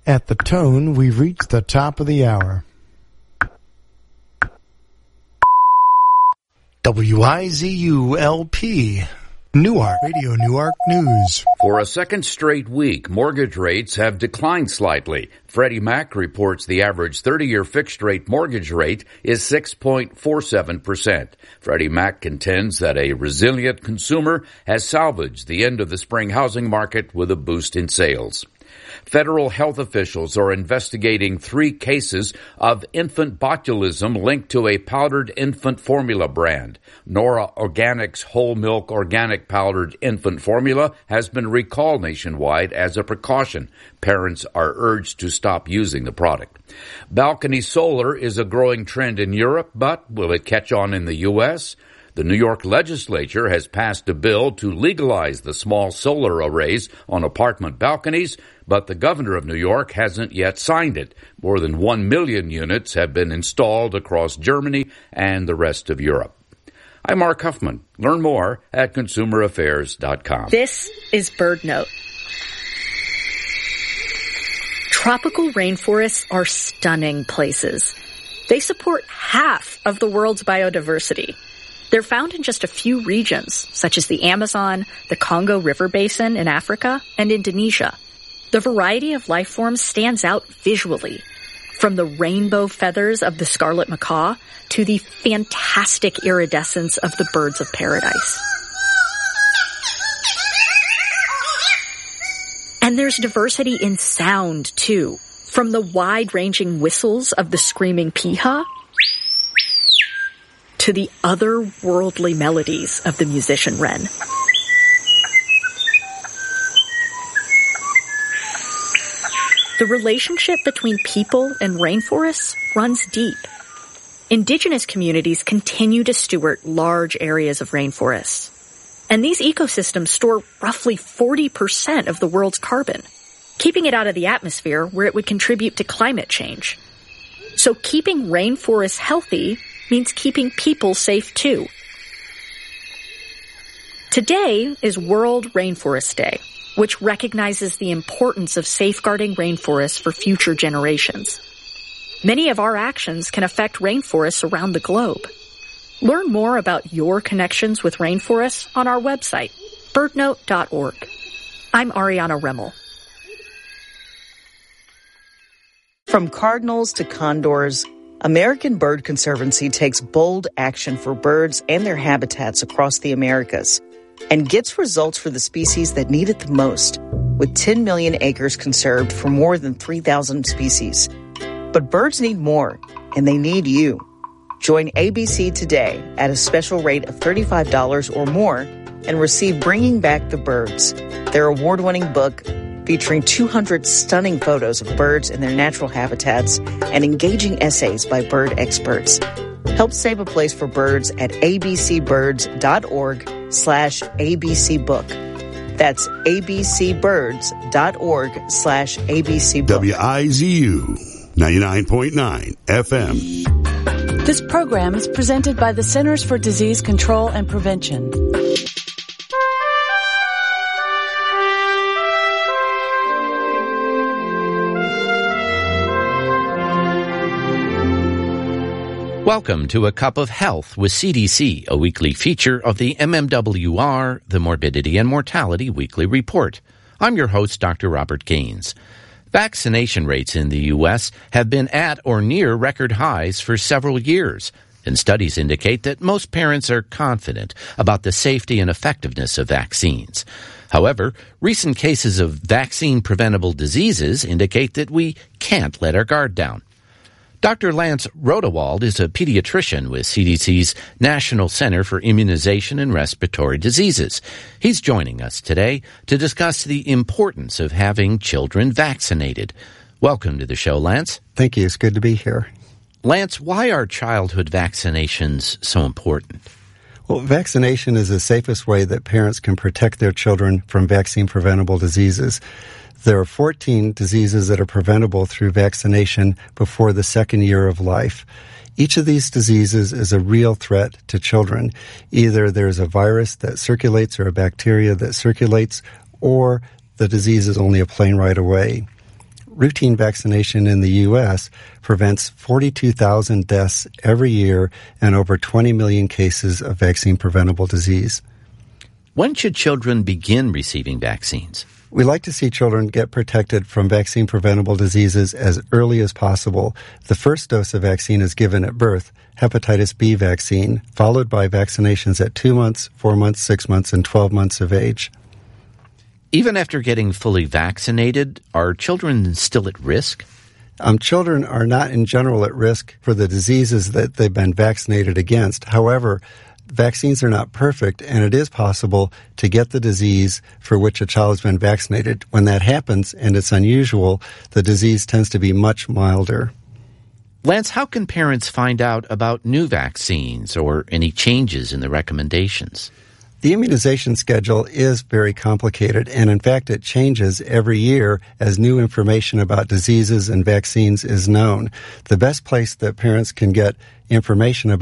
At the tone, we've reached the top of the hour. WIZU-LP, Newark, Radio Newark News. For a second straight week, mortgage rates have declined slightly. Freddie Mac reports the average 30-year fixed-rate mortgage rate is 6.47%. Freddie Mac contends that a resilient consumer has salvaged the end of the spring housing market with a boost in sales. Federal health officials are investigating 3 cases of infant botulism linked to a powdered infant formula brand. Nora Organics whole milk organic powdered infant formula has been recalled nationwide as a precaution. Parents are urged to stop using the product. Balcony solar is a growing trend in Europe, but will it catch on in the U.S.? The New York legislature has passed a bill to legalize the small solar arrays on apartment balconies, but the governor of New York hasn't yet signed it. More than 1 million units have been installed across Germany and the rest of Europe. I'm Mark Huffman. Learn more at consumeraffairs.com. This is BirdNote. Tropical rainforests are stunning places. They support half of the world's biodiversity. They're found in just a few regions, such as the Amazon, the Congo River Basin in Africa, and Indonesia. The variety of life forms stands out visually, from the rainbow feathers of the scarlet macaw to the fantastic iridescence of the birds of paradise. And there's diversity in sound, too, from the wide-ranging whistles of the screaming piha to the otherworldly melodies of the musician wren. The relationship between people and rainforests runs deep. Indigenous communities continue to steward large areas of rainforests. And these ecosystems store roughly 40% of the world's carbon, keeping it out of the atmosphere where it would contribute to climate change. So keeping rainforests healthy means keeping people safe too. Today is World Rainforest Day, which recognizes the importance of safeguarding rainforests for future generations. Many of our actions can affect rainforests around the globe. Learn more about your connections with rainforests on our website, birdnote.org. I'm Ariana Remmel. From cardinals to condors, American Bird Conservancy takes bold action for birds and their habitats across the Americas and gets results for the species that need it the most, with 10 million acres conserved for more than 3,000 species. But birds need more, and they need you. Join ABC today at a special rate of $35 or more and receive Bringing Back the Birds, their award-winning book featuring 200 stunning photos of birds in their natural habitats and engaging essays by bird experts. Help save a place for birds at abcbirds.org/abcbook. That's abcbirds.org/abcbook. WIZU 99.9 FM. This program is presented by the Centers for Disease Control and Prevention. Welcome to A Cup of Health with CDC, a weekly feature of the MMWR, the Morbidity and Mortality Weekly Report. I'm your host, Dr. Robert Gaines. Vaccination rates in the U.S. have been at or near record highs for several years, and studies indicate that most parents are confident about the safety and effectiveness of vaccines. However, recent cases of vaccine-preventable diseases indicate that we can't let our guard down. Dr. Lance Rodewald is a pediatrician with CDC's National Center for Immunization and Respiratory Diseases. He's joining us today to discuss the importance of having children vaccinated. Welcome to the show, Lance. Thank you. It's good to be here. Lance, why are childhood vaccinations so important? Well, vaccination is the safest way that parents can protect their children from vaccine-preventable diseases. There are 14 diseases that are preventable through vaccination before the second year of life. Each of these diseases is a real threat to children. Either there's a virus that circulates or a bacteria that circulates, or the disease is only a plane ride away. routine vaccination in the U.S. prevents 42,000 deaths every year and over 20 million cases of vaccine-preventable disease. When should children begin receiving vaccines? We like to see children get protected from vaccine-preventable diseases as early as possible. The first dose of vaccine is given at birth, hepatitis B vaccine, followed by vaccinations at 2 months, 4 months, 6 months, and 12 months of age. Even after getting fully vaccinated, are children still at risk? Children are not in general at risk for the diseases that they've been vaccinated against. However, vaccines are not perfect, and it is possible to get the disease for which a child has been vaccinated. When that happens, and it's unusual, the disease tends to be much milder. Lance, how can parents find out about new vaccines or any changes in the recommendations? The immunization schedule is very complicated, and in fact it changes every year as new information about diseases and vaccines is known. The best place that parents can get information about